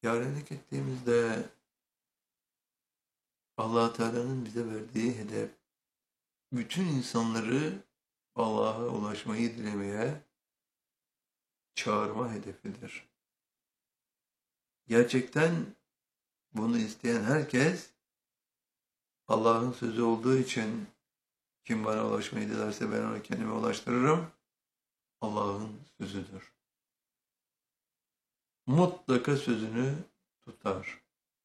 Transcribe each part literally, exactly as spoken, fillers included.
Yarenlik ettiğimizde Allah Teala'nın bize verdiği hedef, bütün insanları Allah'a ulaşmayı dilemeye çağırma hedefidir. Gerçekten bunu isteyen herkes, Allah'ın sözü olduğu için kim bana ulaşmayı dilerse ben onu kendime ulaştırırım, Allah'ın sözüdür. Mutlaka sözünü tutar.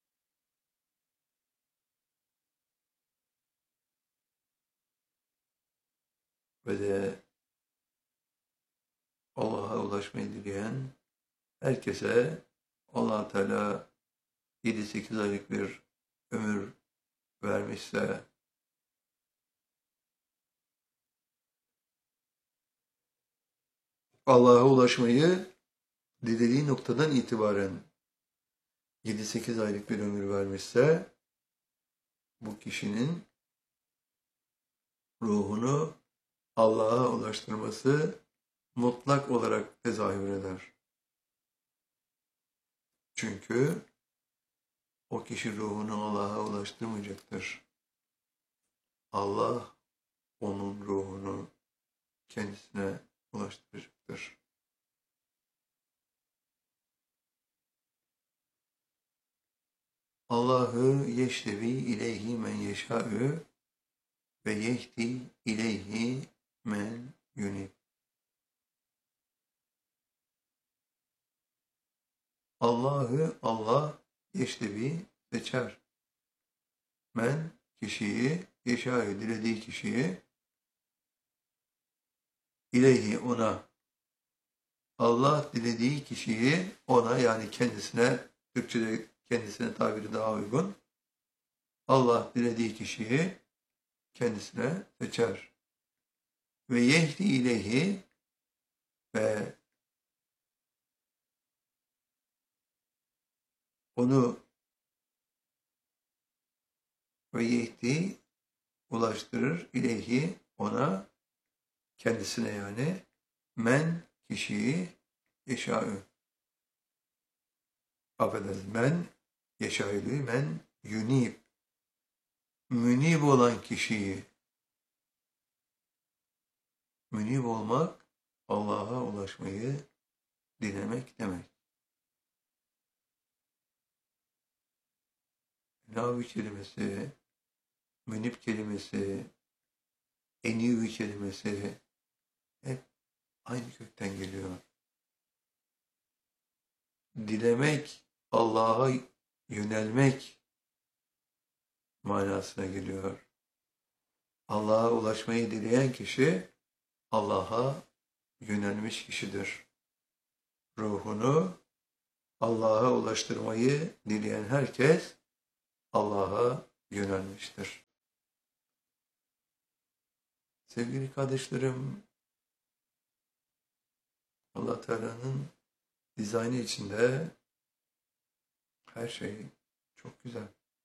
Ve de Allah'a ulaşmayı dileyen herkese Allah Teala yedi sekiz aylık bir ömür vermişse, Allah'a ulaşmayı dilediği noktadan itibaren yedi sekiz aylık bir ömür vermişse, bu kişinin ruhunu Allah'a ulaştırması mutlak olarak tezahür eder. Çünkü o kişi ruhunu Allah'a ulaştırmayacaktır. Allah onun ruhunu kendisine ulaştıracaktır. Allahu yeştevi ileyhi men yeşâ'ü ve yehdi ileyhi men yunib. Allah'ı Allah yeştevi seçer. Men kişiyi, yeşâ'ü dilediği kişiyi, ileyhi ona, Allah dilediği kişiyi ona, yani kendisine, Türkçe'de kendisine tabiri daha uygun, Allah dilediği kişiyi kendisine seçer. Ve yehdi ileyhi ve onu ve yehdi ulaştırır, ileyhi ona, kendisine yani, men kişiyi yeşâ'ü. Affedersiniz, men yeşâ'ü, men yunib. Münib olan kişiyi, münib olmak, Allah'a ulaşmayı dilemek demek. Navi kelimesi, münib kelimesi, enivi kelimesi hep aynı kökten geliyor. Dilemek, Allah'a yönelmek manasına geliyor. Allah'a ulaşmayı dileyen kişi, Allah'a yönelmiş kişidir. Ruhunu Allah'a ulaştırmayı dileyen herkes, Allah'a yönelmiştir. Sevgili kardeşlerim, Allah Teala'nın dizaynı içinde her şey çok güzel.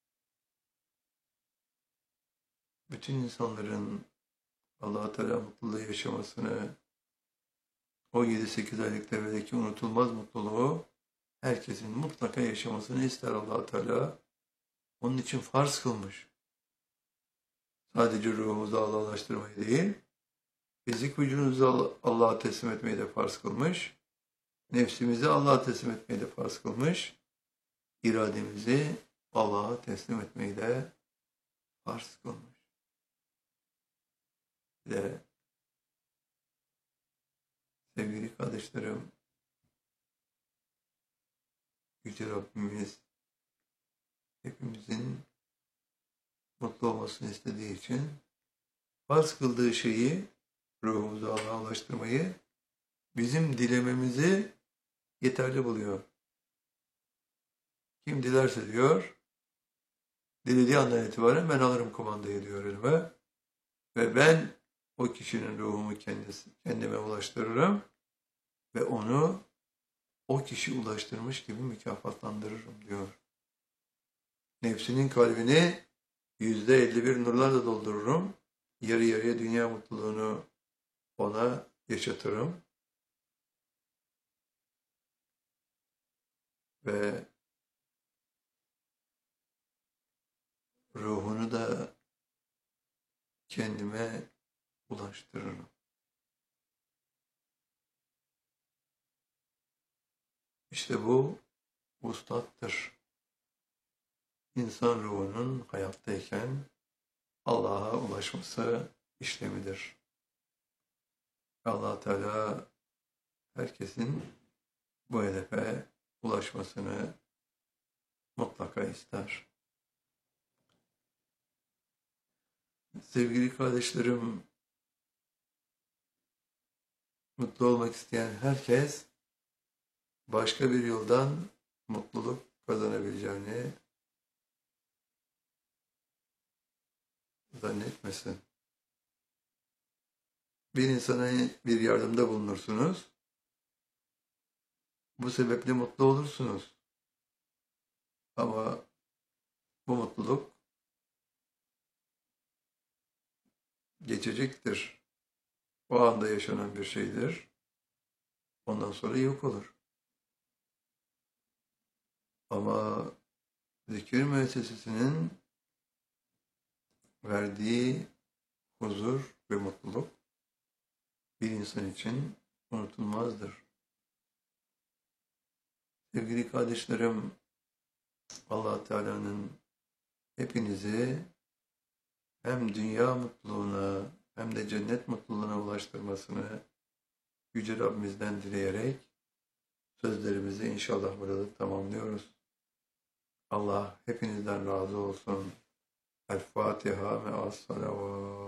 Bütün insanların Allah Teala mutluluğu yaşamasını, o yedi sekiz aylık devredeki unutulmaz mutluluğu herkesin mutlaka yaşamasını ister Allah Teala. Onun için farz kılmış. Sadece ruhumuzu Allah'a ulaştırmayı değil, fizik vücudumuzu Allah'a teslim etmeyi de farz kılmış. Nefsimizi Allah'a teslim etmeyi de farz kılmış. İrademizi Allah'a teslim etmeyi de farz kılmış. Ve sevgili kardeşlerim, Yüce Rabbimiz hepimizin mutlu olmasını istediği için farz kıldığı şeyi, ruhumuzu Allah'a ulaştırmayı, bizim dilememizi yeterli buluyor. Kim dilerse diyor, dilediği andan itibaren ben alırım kumandayı diyor elime ve ben o kişinin ruhumu kendisi, kendime ulaştırırım ve onu o kişi ulaştırmış gibi mükafatlandırırım diyor. Nefsinin kalbini yüzde elli bir nurlarla doldururum. Yarı yarıya dünya mutluluğunu ona yaşatırım. Ve kendime ulaştırırım. İşte bu vuslattır. İnsan ruhunun hayattayken Allah'a ulaşması işlemidir. Allah Teala herkesin bu hedefe ulaşmasını mutlaka ister. Sevgili kardeşlerim, mutlu olmak isteyen herkes başka bir yoldan mutluluk kazanabileceğini zannetmesin. Bir insana bir yardımda bulunursunuz. Bu sebeple mutlu olursunuz. Ama bu mutluluk geçecektir. O anda yaşanan bir şeydir. Ondan sonra yok olur. Ama zikir müessesesinin verdiği huzur ve mutluluk bir insan için unutulmazdır. Sevgili kardeşlerim, Allah Teala'nın hepinizi hem dünya mutluluğuna hem de cennet mutluluğuna ulaştırmasını Yüce Rabbimizden dileyerek sözlerimizi inşallah burada tamamlıyoruz. Allah hepinizden razı olsun. El Fatiha ve as-salavat.